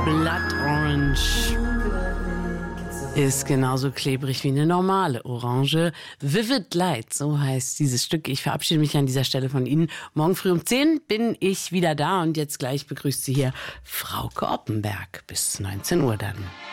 Blood Orange ist genauso klebrig wie eine normale Orange. Vivid Light, so heißt dieses Stück. Ich verabschiede mich an dieser Stelle von Ihnen. Morgen früh um 10 bin ich wieder da und jetzt gleich begrüßt Sie hier Frauke Oppenberg. Bis 19 Uhr dann.